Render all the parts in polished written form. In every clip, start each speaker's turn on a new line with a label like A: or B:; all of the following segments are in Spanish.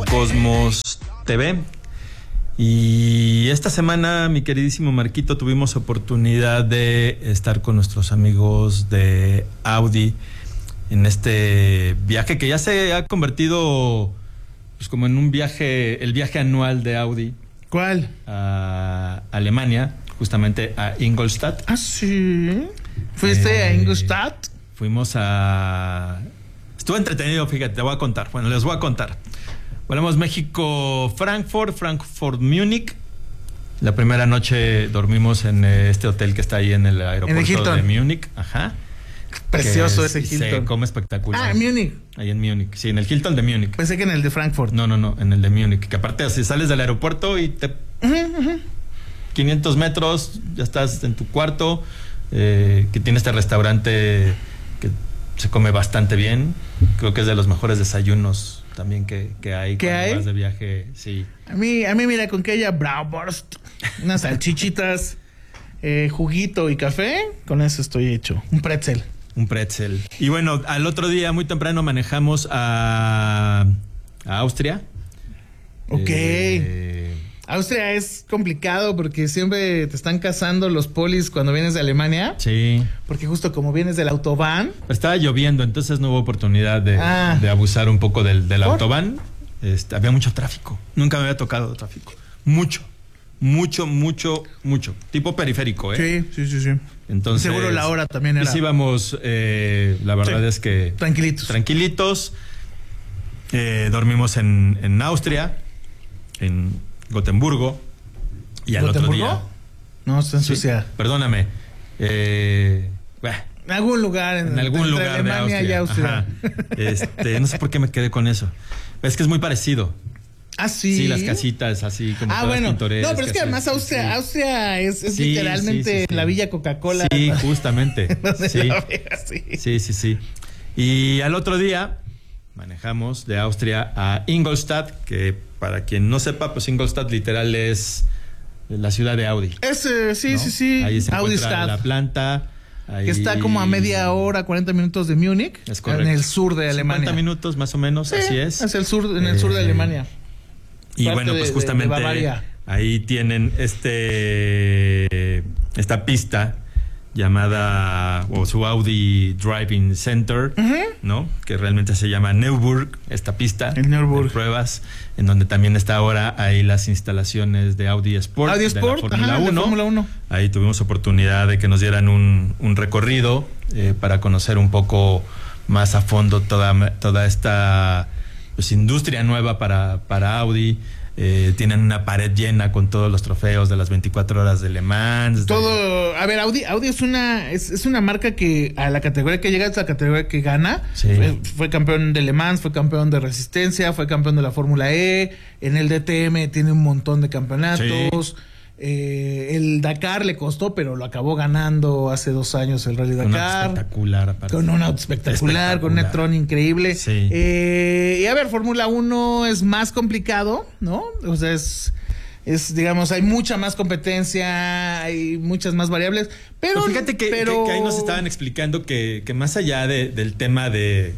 A: Cosmos TV. Y esta semana, mi queridísimo Marquito, tuvimos oportunidad de estar con nuestros amigos de Audi en este viaje que ya se ha convertido pues como en un viaje, el viaje anual de Audi.
B: ¿Cuál?
A: A Alemania, justamente a Ingolstadt.
B: Ah, sí. ¿Fuiste a Ingolstadt?
A: Fuimos a... Estuvo entretenido, fíjate, te voy a contar. Bueno, les voy a contar. Volamos México-Frankfurt, Múnich. La primera noche dormimos en este hotel que está ahí en el aeropuerto de Múnich. Ajá.
B: Precioso ese Hilton.
A: Se come espectacular.
B: Ah, en Múnich.
A: Ahí en Múnich. Sí, en el Hilton de Múnich.
B: Pensé que en el de Frankfurt.
A: No, en el de Múnich. Que aparte, si sales del aeropuerto y te... 500 metros, ya estás en tu cuarto. Que tiene este restaurante que se come bastante bien. Creo que es de los mejores desayunos también que hay cuando vas de viaje, sí.
B: A mí mira, con que haya Bratwurst, unas salchichitas, juguito y café, con eso estoy hecho. Un pretzel.
A: Y bueno, al otro día muy temprano manejamos a Austria.
B: Ok. Austria es complicado porque siempre te están cazando los polis cuando vienes de Alemania.
A: Sí.
B: Porque justo como vienes del autobahn.
A: Estaba lloviendo, entonces no hubo oportunidad de abusar un poco del autobahn. Había mucho tráfico. Nunca me había tocado tráfico. Mucho. Tipo periférico, ¿eh?
B: Sí.
A: Entonces,
B: seguro la hora también era.
A: Sí, íbamos, la verdad es que... Tranquilitos. Dormimos en Austria, en Gotemburgo, y al otro día...
B: No, está en Suecia.
A: Perdóname.
B: En algún lugar.
A: En algún lugar
B: Alemania
A: de
B: Austria.
A: No sé por qué me quedé con eso. Es que es muy parecido.
B: Ah, sí.
A: Sí, las casitas así como todas pintorescas.
B: No, pero es que además Austria es literalmente la Villa Coca-Cola.
A: Sí, justamente.
B: Sí.
A: Y al otro día manejamos de Austria a Ingolstadt, que para quien no sepa, pues Ingolstadt literal es la ciudad de Audi.
B: Sí.
A: Ahí se
B: Audi
A: encuentra la planta. Ahí...
B: Que está como a media hora, 40 minutos de Múnich.
A: Es correcto.
B: En el sur de Alemania.
A: 50 minutos más o menos, así es.
B: Es el sur de Alemania.
A: Y parte bueno, pues justamente ahí tienen esta pista llamada, o su Audi Driving Center, ¿no? Que realmente se llama Nürburgring, esta pista de pruebas, en donde también está ahora ahí las instalaciones de Audi Sport, de la Fórmula 1. Ahí tuvimos oportunidad de que nos dieran un recorrido para conocer un poco más a fondo toda esta pues industria nueva para Audi. Tienen una pared llena con todos los trofeos de las 24 horas de Le Mans.
B: Todo. A ver, Audi es una marca que a la categoría que llega es la categoría que gana.
A: Sí.
B: Fue campeón de Le Mans, fue campeón de Resistencia, fue campeón de la Fórmula E. En el DTM tiene un montón de campeonatos. Sí. El Dakar le costó, pero lo acabó ganando hace 2 años el Rally Dakar. Con un auto espectacular, con un e-tron increíble.
A: Sí.
B: Y a ver, Fórmula 1 es más complicado, ¿no? O sea, es digamos, hay mucha más competencia, hay muchas más variables, pero
A: fíjate que ahí nos estaban explicando que más allá del tema de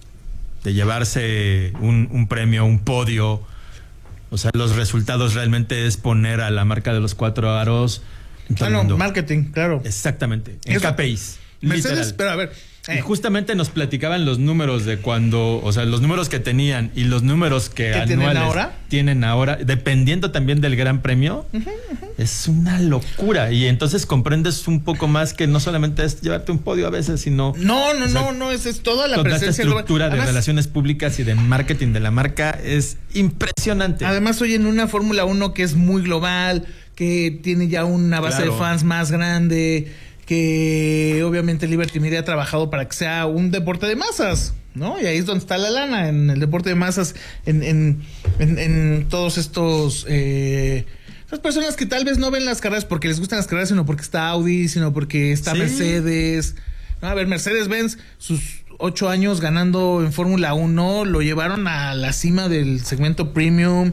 A: llevarse un premio, un podio, o sea, los resultados realmente es poner a la marca de los 4 aros en todo el mundo.
B: Marketing, claro.
A: Exactamente. En KPIs.
B: Mercedes,
A: literal.
B: pero a ver.
A: Y justamente nos platicaban los números de cuando, o sea, los números que tenían y los números que anuales tienen ahora, dependiendo también del Gran Premio, es una locura. Y entonces comprendes un poco más que no solamente es llevarte un podio a veces, sino...
B: No, es toda la presencia.
A: Esta estructura de relaciones públicas y de marketing de la marca es impresionante.
B: Además, hoy en una Fórmula 1 que es muy global, que tiene ya una base de fans más grande, que obviamente Liberty Media ha trabajado para que sea un deporte de masas, ¿no? Y ahí es donde está la lana, en el deporte de masas, en todos estos... esas personas que tal vez no ven las carreras porque les gustan las carreras, sino porque está Audi, sino porque está Mercedes. No, a ver, Mercedes-Benz, sus 8 años ganando en Fórmula 1, lo llevaron a la cima del segmento premium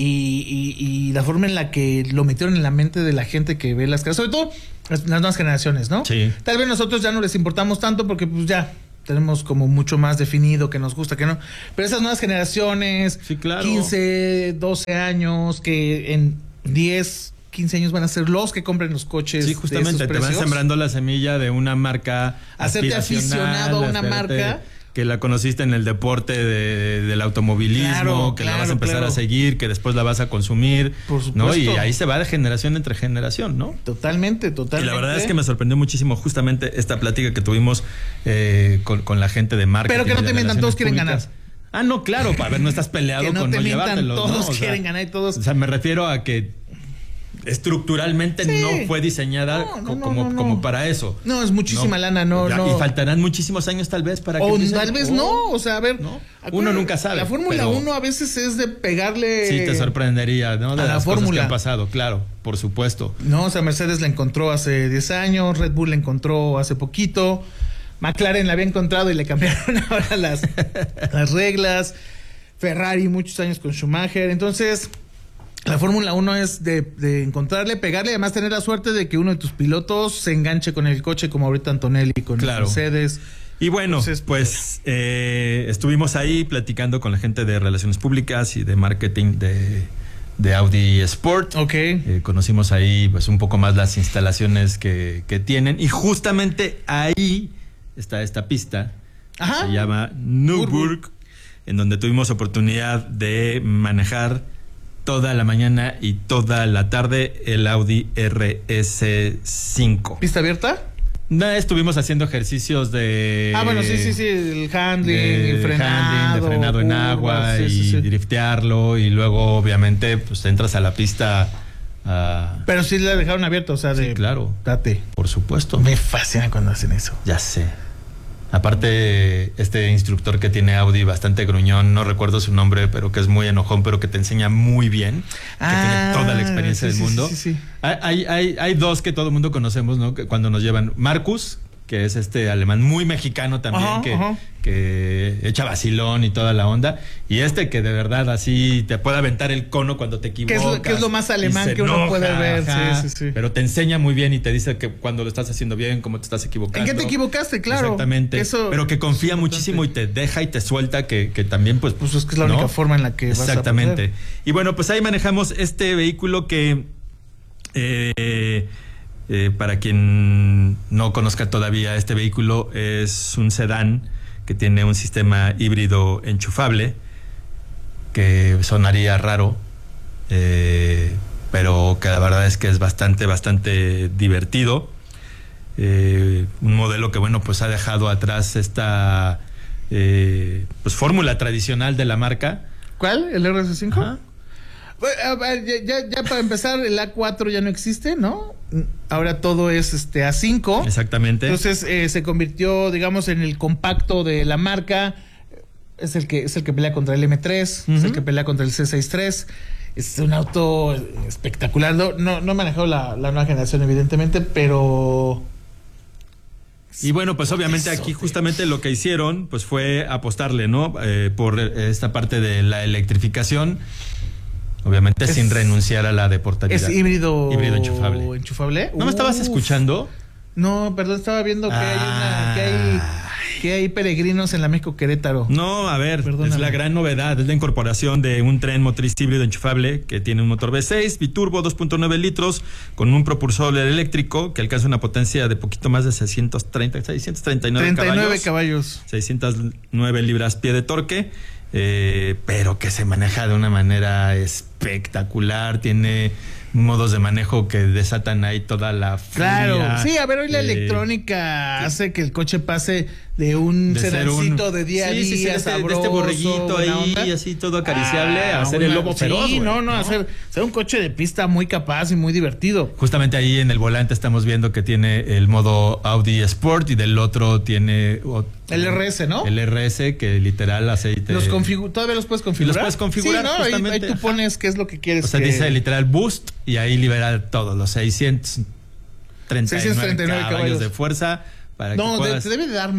B: y la forma en la que lo metieron en la mente de la gente que ve las carreras, sobre todo las nuevas generaciones, ¿no?
A: Sí.
B: Tal vez nosotros ya no les importamos tanto porque pues ya tenemos como mucho más definido que nos gusta, que no. Pero esas nuevas generaciones,
A: sí, claro.
B: 15, 12 años, que en 10, 15 años van a ser los que compren los coches.
A: Sí, justamente, te van sembrando la semilla de una marca
B: hacerte aficionado a una marca.
A: Que la conociste en el deporte del automovilismo, la vas a empezar a seguir, que después la vas a consumir,
B: por supuesto,
A: ¿no? Y ahí se va de generación entre generación, ¿no?
B: Totalmente.
A: Y la verdad es que me sorprendió muchísimo justamente esta plática que tuvimos con la gente de marketing.
B: Pero que no te mientan, todos quieren ganar.
A: Ah, no, claro, a ver, no estás peleado
B: que no
A: con
B: te
A: no
B: mientan,
A: llevártelos,
B: todos
A: ¿no?
B: quieren ganar y todos.
A: O sea, me refiero a que estructuralmente no fue diseñada como para eso.
B: No, es muchísima lana,
A: Y faltarán muchísimos años tal vez para que...
B: O tal vez no, o sea, a ver...
A: ¿no? Uno nunca sabe.
B: La Fórmula 1 a veces es de pegarle...
A: Sí, te sorprendería, ¿no? De
B: a
A: las
B: la
A: cosas que
B: fórmula
A: han pasado, claro, por supuesto.
B: No, o sea, Mercedes la encontró hace 10 años, Red Bull la encontró hace poquito, McLaren la había encontrado y le cambiaron ahora las reglas, Ferrari muchos años con Schumacher, entonces... La Fórmula 1 es de encontrarle, pegarle, además tener la suerte de que uno de tus pilotos se enganche con el coche, como ahorita Antonelli con Mercedes.
A: Y bueno, entonces, pues estuvimos ahí platicando con la gente de Relaciones Públicas y de Marketing de Audi Sport.
B: Ok.
A: Conocimos ahí pues un poco más las instalaciones que tienen. Y justamente ahí está esta pista.
B: Ajá.
A: Se llama Nürburgring, en donde tuvimos oportunidad de manejar toda la mañana y toda la tarde el Audi RS5.
B: ¿Pista abierta?
A: No, estuvimos haciendo ejercicios de...
B: bueno, sí, el handling, el frenado.
A: De frenado en agua driftearlo y luego obviamente pues entras a la pista...
B: Pero sí la dejaron abierta, o sea,
A: sí, claro.
B: Date.
A: Por supuesto.
B: Me fascina cuando hacen eso.
A: Ya sé. Aparte, este instructor que tiene Audi, bastante gruñón, no recuerdo su nombre, pero que es muy enojón, pero que te enseña muy bien, que tiene toda la experiencia del mundo.
B: Sí.
A: Hay dos que todo el mundo conocemos, ¿no? Que cuando nos llevan, Marcus, que es este alemán muy mexicano también, que echa vacilón y toda la onda, y este que de verdad así te puede aventar el cono cuando te equivocas.
B: Que es lo más alemán que uno puede ver. Sí.
A: Pero te enseña muy bien y te dice que cuando lo estás haciendo bien, cómo te estás equivocando.
B: ¿En qué te equivocaste? Claro.
A: Exactamente. Pero que confía muchísimo y te deja y te suelta, que también pues
B: es que es la única forma en la que vas a poder.
A: Y bueno, pues ahí manejamos este vehículo que... para quien no conozca todavía, este vehículo es un sedán que tiene un sistema híbrido enchufable, que sonaría raro, pero que la verdad es que es bastante divertido. Un modelo que, bueno, pues ha dejado atrás esta pues fórmula tradicional de la marca.
B: ¿Cuál? ¿El RS5? Ajá. Ya para empezar, el A4 ya no existe, ¿no? Ahora todo es A5.
A: Exactamente.
B: Entonces se convirtió, digamos, en el compacto de la marca. Es el que pelea contra el M3, es el que pelea contra el C63. Es un auto espectacular. No he manejado la nueva generación, evidentemente, pero...
A: Y bueno, pues obviamente aquí justamente lo que hicieron pues fue apostarle, ¿no? Por esta parte de la electrificación. Obviamente sin renunciar a la deportabilidad.
B: ¿Es híbrido
A: enchufable? ¿No me estabas escuchando?
B: No, perdón, estaba viendo que hay peregrinos en la México Querétaro.
A: No, a ver, perdóname. Es la gran novedad, es la incorporación de un tren motriz híbrido enchufable que tiene un motor V6, biturbo, 2.9 litros, con un propulsor eléctrico que alcanza una potencia de poquito más de 639 caballos. 609 libras-pie de torque. Pero que se maneja de una manera espectacular, tiene modos de manejo que desatan ahí toda la furia.
B: Claro, sí, a ver, hoy la electrónica hace que el coche pase de un sedancito de día a día, sabroso,
A: de este borreguito ahí, así todo acariciable, a hacer el lobo feroz.
B: Sí, hacer un coche de pista muy capaz y muy divertido.
A: Justamente ahí en el volante estamos viendo que tiene el modo Audi Sport y del otro tiene...
B: El RS, ¿no?
A: El RS, que literal aceite...
B: ¿Todavía los puedes configurar?
A: Los puedes configurar,
B: sí, ¿no?
A: justamente.
B: Ahí tú pones qué es lo que quieres.
A: O sea, dice literal Boost y ahí libera todos los 639 caballos de fuerza. Para
B: no,
A: que puedas...
B: te debe de dar más.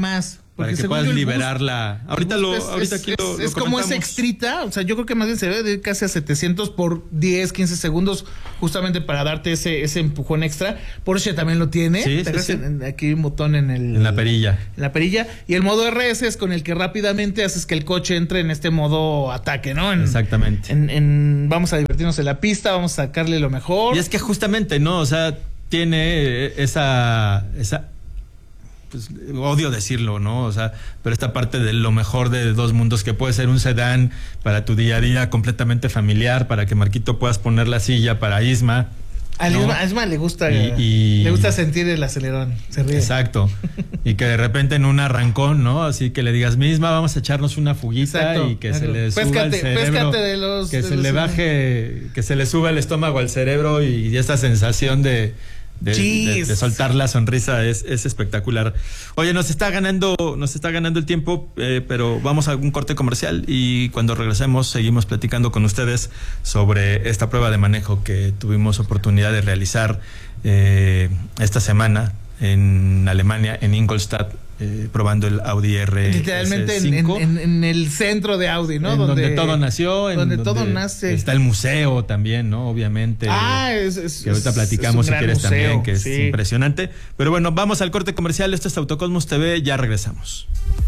A: Para que puedas liberarla. Ahorita aquí lo
B: es como ese extrita, o sea, yo creo que más bien se debe de ir casi a 700 por 10, 15 segundos, justamente para darte ese empujón extra. Porsche también lo tiene.
A: Sí.
B: Aquí un botón en
A: la perilla.
B: En la perilla. Y el modo RS es con el que rápidamente haces que el coche entre en este modo ataque, ¿no?
A: Exactamente.
B: Vamos a divertirnos en la pista, vamos a sacarle lo mejor.
A: Y es que justamente, ¿no? O sea, tiene esa pues, odio decirlo, ¿no? O sea, pero esta parte de lo mejor de dos mundos, que puede ser un sedán para tu día a día completamente familiar, para que Marquito puedas poner la silla para Isma.
B: A Isma le gusta le gusta sentir el acelerón, se ríe.
A: Exacto. Y que de repente en un arrancón, ¿no? Así que le digas, Misma, vamos a echarnos una fuguita. Exacto. Y que se le suba el cerebro, que se le baje, que se le suba el estómago al cerebro, y esta sensación de soltar la sonrisa es espectacular. Oye, nos está ganando el tiempo, pero vamos a un corte comercial y cuando regresemos seguimos platicando con ustedes sobre esta prueba de manejo que tuvimos oportunidad de realizar esta semana en Alemania, en Ingolstadt, probando el Audi RS5.
B: Literalmente en el centro de Audi, ¿no?
A: Donde todo nació.
B: Donde todo nace.
A: Está el museo también, ¿no? Obviamente. Que ahorita platicamos si quieres museo, también, que es impresionante. Pero bueno, vamos al corte comercial. Esto es Autocosmos TV, ya regresamos.